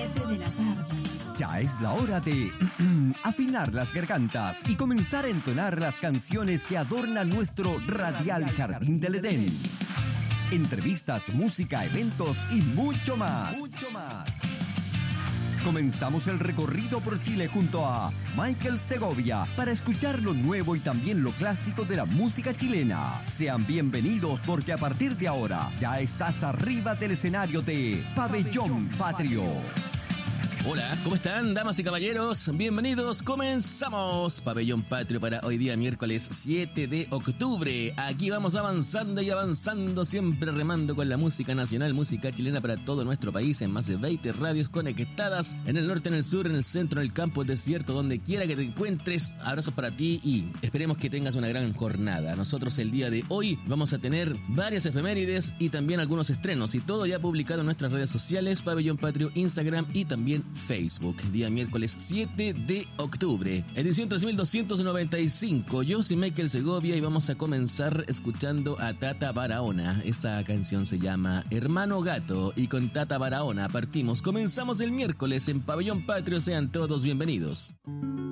7 de la tarde. Ya es la hora de afinar las gargantas y comenzar a entonar las canciones que adornan nuestro radial Jardín del Edén. Entrevistas, música, eventos y mucho más. Comenzamos el recorrido por Chile junto a Michael Segovia para escuchar lo nuevo y también lo clásico de la música chilena. Sean bienvenidos porque a partir de ahora ya estás arriba del escenario de Pabellón Patrio. Hola, ¿cómo están, damas y caballeros? Bienvenidos, comenzamos Pabellón Patrio para hoy día miércoles 7 de octubre. Aquí vamos avanzando y avanzando, siempre remando con la música nacional, música chilena para todo nuestro país, en más de 20 radios conectadas, en el norte, en el sur, en el centro, en el campo, el desierto, donde quiera que te encuentres. Abrazos para ti y esperemos que tengas una gran jornada. Nosotros el día de hoy vamos a tener varias efemérides y también algunos estrenos, y todo ya publicado en nuestras redes sociales, Pabellón Patrio, Instagram y también Facebook. Día miércoles 7 de octubre, edición 3295. Yo soy Michael Segovia y vamos a comenzar escuchando a Tata Barahona. Esta canción se llama Hermano Gato y con Tata Barahona comenzamos el miércoles en Pabellón Patrio. Sean todos bienvenidos.